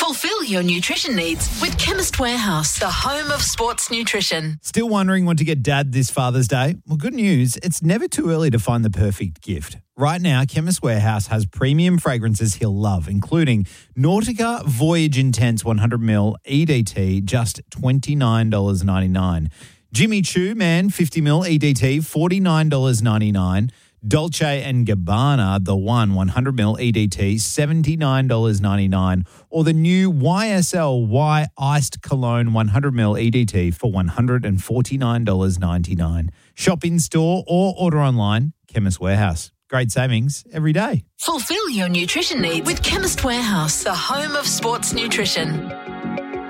Fulfill your nutrition needs with Chemist Warehouse, the home of sports nutrition. Still wondering what to get Dad this Father's Day? Well, good news. It's never too early to find the perfect gift. Right now, Chemist Warehouse has premium fragrances he'll love, including Nautica Voyage Intense 100ml EDT, just $29.99. Jimmy Choo Man 50ml EDT, $49.99. Dolce & Gabbana, the 100ml EDT, $79.99. Or the new YSL Y Iced Cologne 100ml EDT for $149.99. Shop in-store or order online, Chemist Warehouse. Great savings every day. Fulfill your nutrition needs with Chemist Warehouse, the home of sports nutrition.